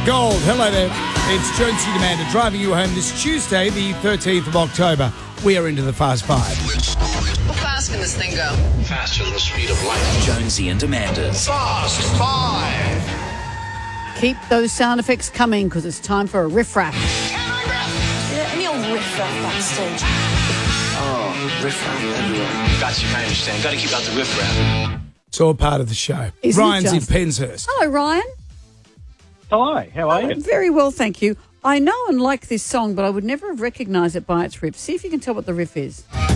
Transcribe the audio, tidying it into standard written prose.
Gold. Hello there. It's Jonesy Demander driving you home this Tuesday, the 13th of October. We are into the Fast Five. How fast can this thing go? Faster than the speed of light. Jonesy and Amanda's Fast Five. Keep those sound effects coming because it's time for a riff-raff. Yeah, any old riff-raff backstage. Oh, riff-raff everywhere. Got you, I understand. Got to keep out the riff-raff. It's all part of the show. Isn't it Ryan's in just? Penshurst. Hello, Ryan. Hi, how are you? Very well, thank you. I know and like this song, but I would never have recognised it by its riff. See if you can tell what the riff is.